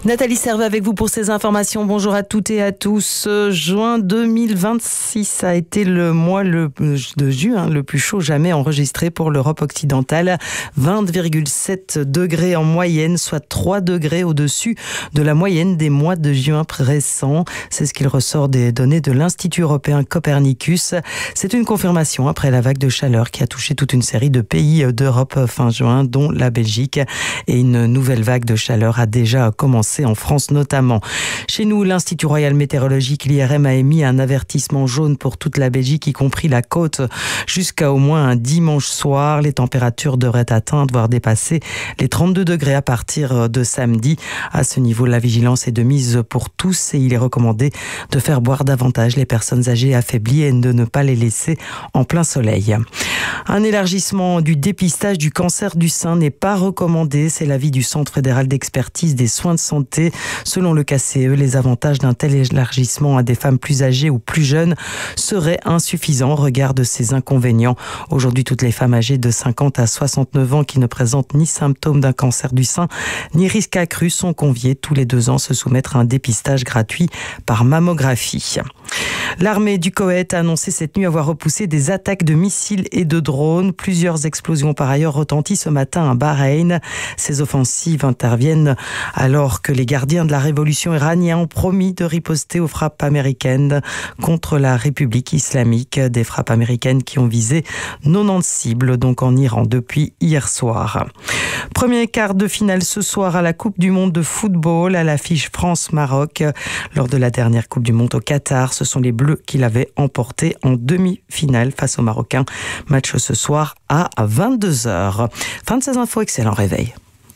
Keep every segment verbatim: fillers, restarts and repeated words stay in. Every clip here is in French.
Nathalie Servet avec vous pour ces informations. Bonjour à toutes et à tous. Juin deux mille vingt-six a été le mois le, de juin le plus chaud jamais enregistré pour l'Europe occidentale. vingt virgule sept degrés en moyenne, soit trois degrés au-dessus de la moyenne des mois de juin récents. C'est ce qu'il ressort des données de l'Institut européen Copernicus. C'est une confirmation après la vague de chaleur qui a touché toute une série de pays d'Europe fin juin, dont la Belgique. Et une nouvelle vague de chaleur a déjà commencé en France notamment. Chez nous, l'Institut Royal Météorologique, l'I R M, a émis un avertissement jaune pour toute la Belgique, y compris la côte, jusqu'à au moins un dimanche soir. Les températures devraient atteindre, voire dépasser les trente-deux degrés à partir de samedi. À ce niveau, la vigilance est de mise pour tous et il est recommandé de faire boire davantage les personnes âgées affaiblies et de ne pas les laisser en plein soleil. Un élargissement du dépistage du cancer du sein n'est pas recommandé. C'est l'avis du Centre fédéral d'expertise des soins de santé. Selon le K C E, les avantages d'un tel élargissement à des femmes plus âgées ou plus jeunes seraient insuffisants au regard de ces inconvénients. Aujourd'hui, toutes les femmes âgées de cinquante à soixante-neuf ans qui ne présentent ni symptômes d'un cancer du sein ni risque accru sont conviées tous les deux ans se soumettre à un dépistage gratuit par mammographie. L'armée du Koweït a annoncé cette nuit avoir repoussé des attaques de missiles et de drones. Plusieurs explosions par ailleurs retentissent ce matin à Bahreïn. Ces offensives interviennent alors que les gardiens de la révolution iranienne ont promis de riposter aux frappes américaines contre la République islamique. Des frappes américaines qui ont visé quatre-vingt-dix cibles donc en Iran depuis hier soir. Premier quart de finale ce soir à la Coupe du Monde de football à l'affiche France-Maroc. Lors de la dernière Coupe du Monde au Qatar, ce sont les Bleus qui l'avaient emporté en demi-finale face aux Marocains. Match ce soir à vingt-deux heures. Fin de ces infos, excellent réveil.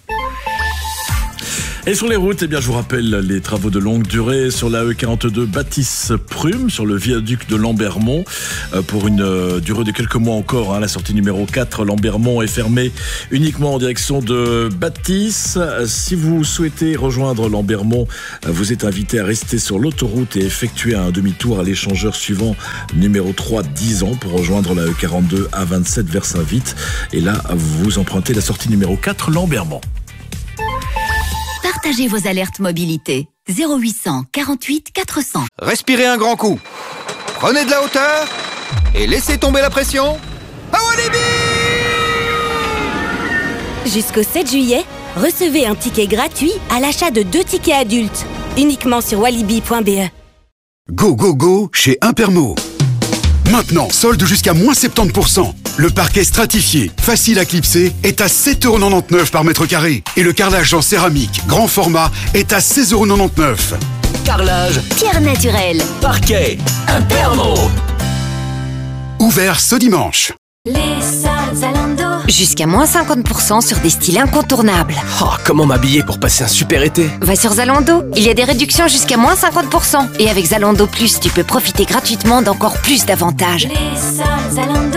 Et sur les routes, eh bien, je vous rappelle les travaux de longue durée sur la E quarante-deux Bâtisse-Prume, sur le viaduc de Lambermont, euh, pour une euh, durée de quelques mois encore. Hein, la sortie numéro quatre, Lambermont, est fermée uniquement en direction de Bâtisse. Si vous souhaitez rejoindre Lambermont, vous êtes invité à rester sur l'autoroute et effectuer un demi-tour à l'échangeur suivant, numéro trois, dix ans, pour rejoindre la E quarante-deux A vingt-sept vers Saint-Vite. Et là, vous empruntez la sortie numéro quatre, Lambermont. Partagez vos alertes mobilité. zéro huit cent quarante-huit quatre cents. Respirez un grand coup. Prenez de la hauteur et laissez tomber la pression. À Walibi! Jusqu'au sept juillet, recevez un ticket gratuit à l'achat de deux tickets adultes. Uniquement sur walibi point b e. Go, go, go chez Impermo. Maintenant, solde jusqu'à moins soixante-dix pour cent. Le parquet stratifié, facile à clipser, est à sept euros quatre-vingt-dix-neuf par mètre carré. Et le carrelage en céramique, grand format, est à seize euros quatre-vingt-dix-neuf. Carrelage, Pierre naturelle, parquet, Impermo. Ouvert ce dimanche. les soldes Zalando. Jusqu'à moins cinquante pour cent sur des styles incontournables. Oh, comment m'habiller pour passer un super été? Va sur Zalando, il y a des réductions jusqu'à moins cinquante pour cent. Et avec Zalando Plus, tu peux profiter gratuitement d'encore plus d'avantages. Les soldes Zalando.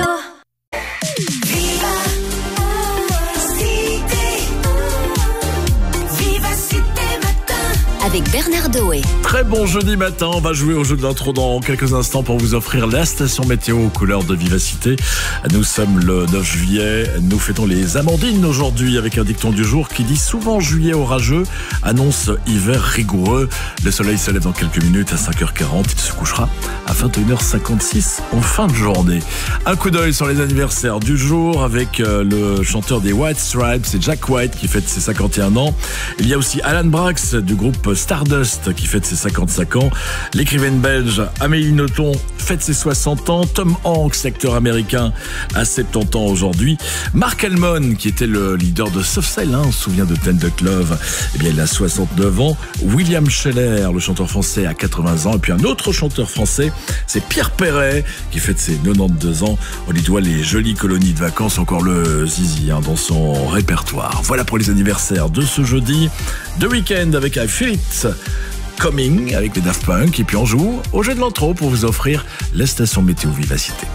Avec Bernard Doé. Très bon jeudi matin, on va jouer au jeu de l'intro dans quelques instants pour vous offrir la station météo aux couleurs de vivacité. Nous sommes le neuf juillet, nous fêtons les Amandines aujourd'hui avec un dicton du jour qui dit souvent juillet orageux, annonce hiver rigoureux. Le soleil se lève dans quelques minutes à cinq heures quarante, il se couchera à vingt et une heures cinquante-six en fin de journée. Un coup d'œil sur les anniversaires du jour avec le chanteur des White Stripes, c'est Jack White qui fête ses cinquante et un ans. Il y a aussi Alan Braxe du groupe Stardust qui fête ses cinquante-cinq ans. L'écrivaine belge Amélie Nothomb fête ses soixante ans. Tom Hanks, acteur américain, a soixante-dix ans aujourd'hui. Mark Almond, qui était le leader de Soft Cell, hein, on se souvient de Ten Duck Love, eh bien, il a soixante-neuf ans. William Scheller, le chanteur français, a quatre-vingts ans. Et puis un autre chanteur français, c'est Pierre Perret, qui fête ses quatre-vingt-douze ans. On lui doit les jolies colonies de vacances, encore le zizi hein, dans son répertoire. Voilà pour les anniversaires de ce jeudi. De week-end avec I Feel It Coming avec les Daft Punk. Et puis on joue au jeu de l'intro pour vous offrir la station météo Vivacité.